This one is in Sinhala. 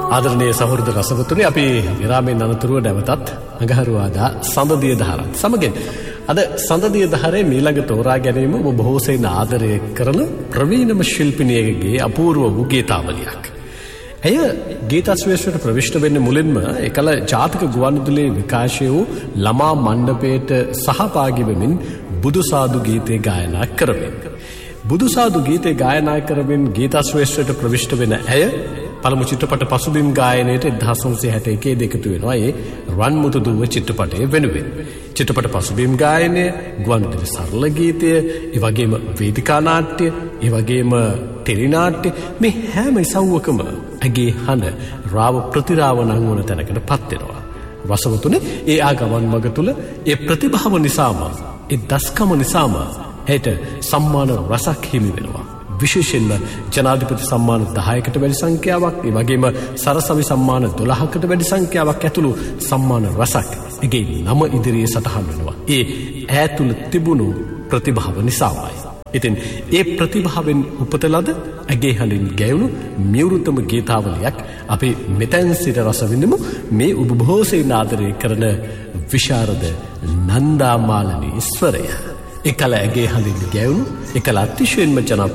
ආදරණීය සහෘද රසවතුනි, අපි විරාමයෙන් අනතුරුව නැවතත් අඟහරුවාදා සඳදිය දහරත් සමගින් අද සඳදිය දහරේ මීළඟ තෝරා ගැනීම ඔබ බොහෝ සෙයින් ආදරය කරන ප්‍රවීණම ශිල්පිනියකගේ අපූර්ව වූ ගීතාවලියක්. ඇය ගීතශ්‍රේෂ්ඨට ප්‍රවිෂ්ඨ වෙන්න මුලින්ම එකල ජාතික ගුවන්විදුලියේ විකාශය වූ ළමා මණ්ඩපයට සහභාගී වෙමින් බුදුසාදු ගීතේ ගායනා කරමින් බුදුසාදු ගීතේ ගායනා කරමින් ගීතශ්‍රේෂ්ඨට ප්‍රවිෂ්ඨ වෙන ඇය පළමු චිත්‍රපට පසුබිම් ගායනයට 1961 එකතු වෙනවා. ඒ රන්මුතු දුව චිත්‍රපටයේ වෙනුවෙන්. චිත්‍රපට පසුබිම් ගායනය, ගුවන්විදුලි සරල ගීතය, ඒ වගේම වේදිකා නාට්‍ය, ඒ වගේම ටෙලි නාට්‍ය, මේ හැම ඉසව්වකම ඇගේ හඬ රාව ප්‍රතිරාව නංවන තැනකට පත් වෙනවා. රසවතුනේ, ඒ ආගමන් මග තුල ඒ ප්‍රතිභාව නිසාම, ඒ දස්කම නිසාම ඇයට සම්මාන රසක් හිමි වෙනවා. විශේෂයෙන්ම ජනාධිපති සම්මාන 10කට වැඩි සංඛ්‍යාවක්, ඒ වගේම සරසවි සම්මාන 12කට වැඩි සංඛ්‍යාවක් ඇතුළු සම්මාන රසක් එගේ නම ඉදිරියේ සටහන් වෙනවා. ඒ ඈ තුල තිබුණු ප්‍රතිභාව නිසාමයි. ඉතින් ඒ ප්‍රතිභාවෙන් උපත ලද ඇගේ හඬින් ගැයුණු මියුරුතම ගීතාවලියක් අපි මෙතෙන් සිට රස විඳිමු. මේ ඔබ බොහෝ සෙයින් ආදරය කරන විශාරද නන්දා මාලනී ස්වරය. එකල ඇගේ හඬින් ගැයුණු, එකල අතිශයින්ම ජනප්‍රිය